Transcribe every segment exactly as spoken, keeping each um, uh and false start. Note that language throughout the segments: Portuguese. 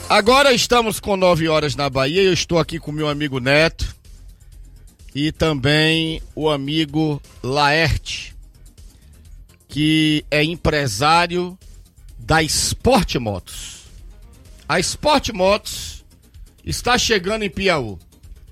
Agora estamos com nove horas na Bahia. Eu estou aqui com meu amigo Neto e também o amigo Laerte, que é empresário da Sport Motos. A Sport Motos está chegando em Piauí,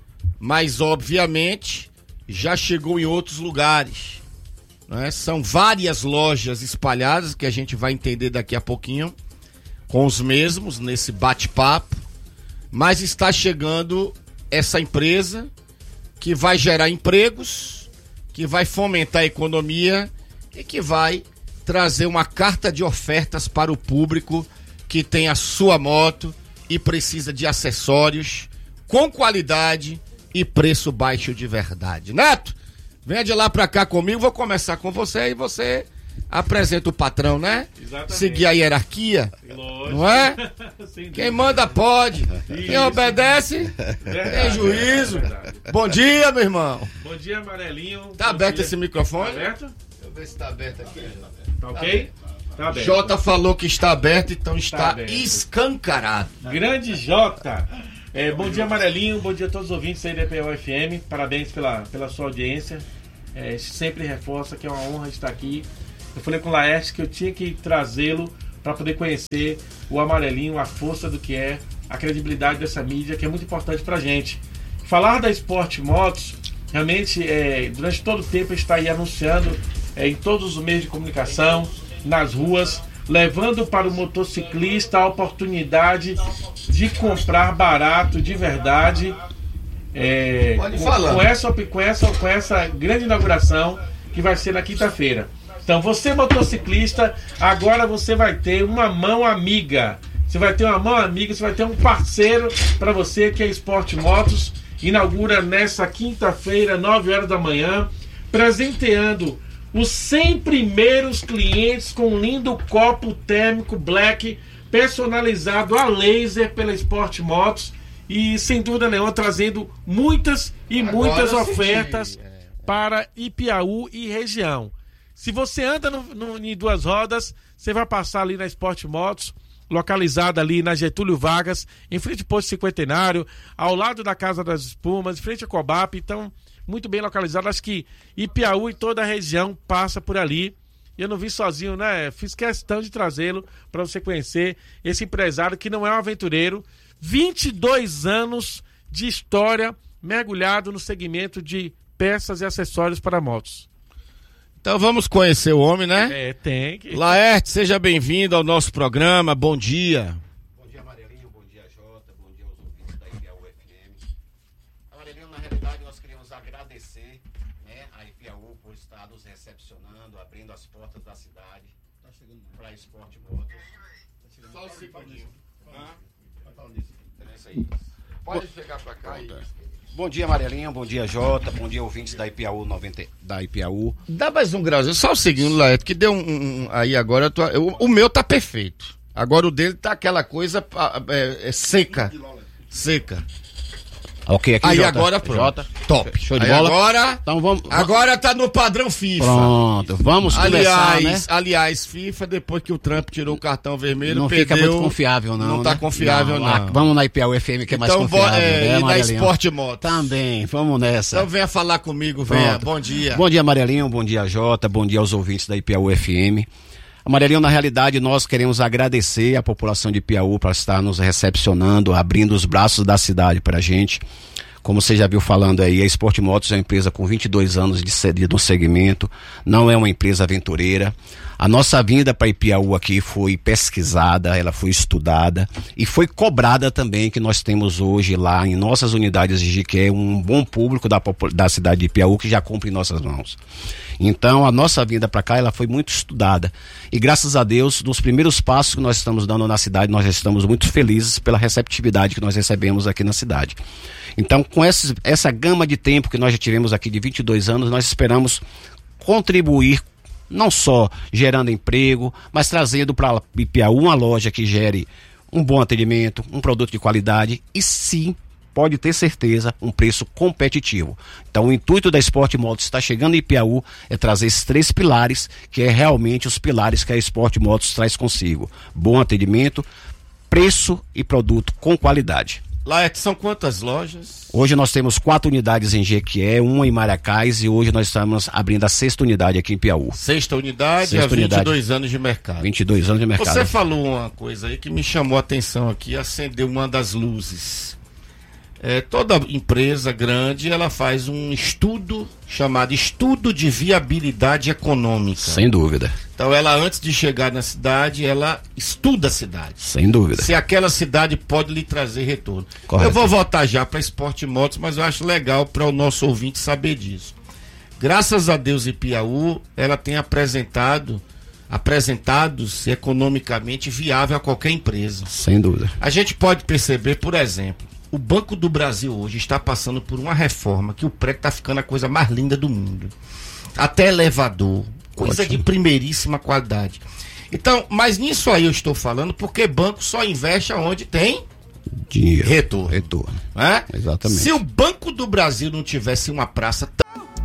mas obviamente já chegou em outros lugares, né? São várias lojas espalhadas que a gente vai entender daqui a pouquinho com os mesmos nesse bate-papo, mas está chegando essa empresa que vai gerar empregos, que vai fomentar a economia e que vai trazer uma carta de ofertas para o público que tem a sua moto e precisa de acessórios com qualidade e preço baixo de verdade. Neto, venha de lá pra cá comigo, vou começar com você e você apresenta o patrão, né? Exatamente. Seguir a hierarquia, lógico. Não é? Quem manda pode, isso. Quem obedece tem juízo. É bom dia, meu irmão. Bom dia, Amarelinho. Tá bom aberto dia. Esse microfone? Tá aberto? Deixa eu ver se tá aberto aqui. Tá ok? Tá aberto. Jota falou que está aberto, então está tá escancarado. Grande Jota. É, bom dia, Amarelinho. Bom dia a todos os ouvintes aí da E P A U F M. Parabéns pela, pela sua audiência. É, sempre reforça que é uma honra estar aqui. Eu falei com o Laerte que eu tinha que trazê-lo para poder conhecer o Amarelinho, a força do que é, a credibilidade dessa mídia, que é muito importante para a gente. Falar da Sport Motos, realmente, é, durante todo o tempo está aí anunciando é, em todos os meios de comunicação, nas ruas, levando para o motociclista a oportunidade de comprar barato, de verdade, é, Pode com, falar. com, essa, com, essa, com essa grande inauguração que vai ser na quinta-feira. Então, você motociclista, agora você vai ter uma mão amiga. Você vai ter uma mão amiga, você vai ter um parceiro para você, que é a Sport Motos. Inaugura nessa quinta-feira, nove horas da manhã, presenteando os cem primeiros clientes com um lindo copo térmico black personalizado a laser pela Sport Motos. E, sem dúvida nenhuma, trazendo muitas e agora muitas ofertas senti. para Ipiaú e região. Se você anda no, no, em duas rodas, você vai passar ali na Sport Motos, localizada ali na Getúlio Vargas, em frente ao Posto Cinquentenário, ao lado da Casa das Espumas, em frente à Cobap. Então, muito bem localizado. Acho que Ipiaú e toda a região passa por ali. Eu não vim sozinho, né? Fiz questão de trazê-lo para você conhecer esse empresário que não é um aventureiro. vinte e dois anos de história mergulhado no segmento de peças e acessórios para motos. Então vamos conhecer o homem, né? É, tem que... Laerte, seja bem-vindo ao nosso programa, bom dia. Bom dia, Amarelinho, bom dia, Jota, bom dia aos ouvintes da E P A U F M. Amarelinho, na realidade, nós queríamos agradecer, né, a E P A U por estar nos recepcionando, abrindo as portas da cidade para a Sport Motos. Só um segundinho. É isso aí. Pode chegar para cá aí. Bom dia, Amarelinho, bom dia, Jota, bom dia, ouvintes da E P A U noventa, da E P A U. Dá mais um grauzinho, só o seguinte, Laerte, que deu um, um aí agora, eu tô, eu, o meu tá perfeito. Agora o dele tá aquela coisa é, é, seca, seca. Ok, aqui, aí Jota. Agora pronto, Jota. top. Show de aí bola. Agora, então vamos, agora tá no padrão FIFA. Pronto, vamos aliás, começar, né? Aliás, FIFA, depois que o Trump tirou o cartão vermelho, não perdeu, fica muito confiável, não. Não tá né? confiável, não. não. Vamos na I P A U F M, que é mais então, confiável. É, né, e na Sport Motos. Também, vamos nessa. Então venha falar comigo, venha. Pronto. Bom dia. Bom dia, Amarelinho, bom dia, Jota, bom dia aos ouvintes da I P A U F M. Amarelinho, na realidade, nós queremos agradecer a população de Piauí para estar nos recepcionando, abrindo os braços da cidade para a gente. Como você já viu falando aí, a Sport Motos é uma empresa com vinte e dois anos de, de, no segmento, não é uma empresa aventureira. A nossa vinda para Ipiaú aqui foi pesquisada, ela foi estudada e foi cobrada também, que nós temos hoje lá em nossas unidades de que é um bom público da, da cidade de Ipiaú que já compra em nossas mãos. Então a nossa vinda para cá ela foi muito estudada e graças a Deus, nos primeiros passos que nós estamos dando na cidade, nós estamos muito felizes pela receptividade que nós recebemos aqui na cidade. Então, com essa, essa gama de tempo que nós já tivemos aqui de vinte e dois anos, nós esperamos contribuir, não só gerando emprego, mas trazendo para Ipiaú uma loja que gere um bom atendimento, um produto de qualidade e sim, pode ter certeza, um preço competitivo. Então, o intuito da Sport Motos está chegando em Ipiaú é trazer esses três pilares, que é realmente os pilares que a Sport Motos traz consigo. Bom atendimento, preço e produto com qualidade. Laerte, são quantas lojas? Hoje nós temos quatro unidades em Jequié, uma em Maracás e hoje nós estamos abrindo a sexta unidade aqui em Piauí. Sexta unidade, Sexta há vinte e dois unidade. anos de mercado. vinte e dois anos de mercado. Você falou uma coisa aí que me chamou a atenção aqui, acendeu uma das luzes. É, toda empresa grande, ela faz um estudo chamado Estudo de Viabilidade Econômica. Sem dúvida. Então ela, antes de chegar na cidade, ela estuda a cidade. Sem dúvida. Se aquela cidade pode lhe trazer retorno. Correto. Eu vou voltar já para Esporte Motos, mas eu acho legal para o nosso ouvinte saber disso. Graças a Deus, em Piauí, ela tem apresentado, apresentados economicamente viável a qualquer empresa. Sem dúvida. A gente pode perceber, por exemplo, o Banco do Brasil hoje está passando por uma reforma que o prédio está ficando a coisa mais linda do mundo. Até elevador, coisa Ótimo. de primeiríssima qualidade. Então, mas nisso aí eu estou falando porque banco só investe onde tem Dinheiro. retorno. Retorno. Né? Exatamente. Se o Banco do Brasil não tivesse uma praça tão